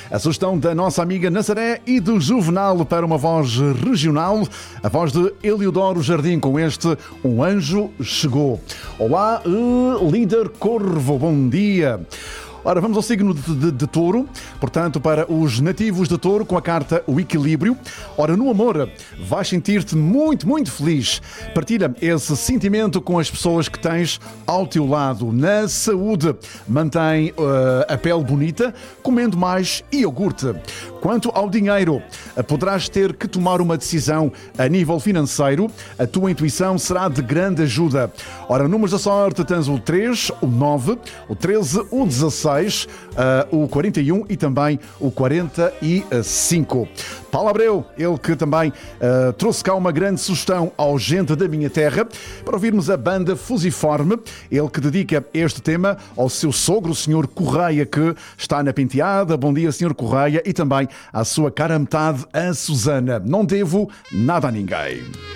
A sugestão da nossa amiga Nazaré e do Juvenal para uma voz regional, a voz de Eliodoro Jardim com este Um Anjo Chegou. Olá, líder Corvo, bom dia. Ora, vamos ao signo de Touro, portanto, para os nativos de Touro, com a carta O Equilíbrio. Ora, no amor, vais sentir-te muito, muito feliz. Partilha esse sentimento com as pessoas que tens ao teu lado. Na saúde, mantém a pele bonita, comendo mais iogurte. Quanto ao dinheiro, poderás ter que tomar uma decisão a nível financeiro. A tua intuição será de grande ajuda. Ora, números da sorte, tens o 3, o 9, o 13, o 16, o 41 e também o 45. Paulo Abreu, ele que também trouxe cá uma grande sugestão ao Gente da Minha Terra para ouvirmos a banda Fusiforme, ele que dedica este tema ao seu sogro, o Sr. Correia, que está na Penteada. Bom dia, Sr. Correia, e também à sua cara metade, a Susana. Não devo nada a ninguém.